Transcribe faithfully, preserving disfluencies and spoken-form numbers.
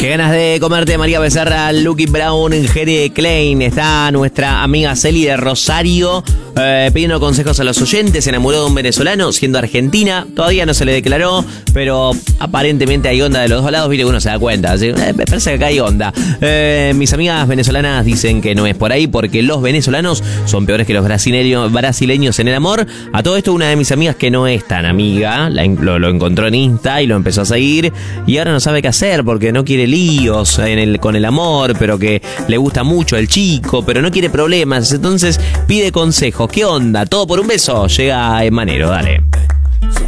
Qué ganas de comerte, María Becerra, Lucky Brown, Jere Klein. Está nuestra amiga Celi de Rosario eh, pidiendo consejos a los oyentes. Se enamoró de un venezolano siendo argentina. Todavía no se le declaró, pero aparentemente hay onda de los dos lados. Viste que uno se da cuenta. ¿Sí? Eh, me parece que acá hay onda. Eh, mis amigas venezolanas dicen que no es por ahí porque los venezolanos son peores que los brasileños, brasileños en el amor. A todo esto, una de mis amigas que no es tan amiga la, lo, lo encontró en Insta y lo empezó a seguir. Y ahora no sabe qué hacer porque no quiere líos en el, con el amor, pero que le gusta mucho el chico, pero no quiere problemas. Entonces pide consejos. ¿Qué onda? ¿Todo por un beso? Llega en Manero, dale.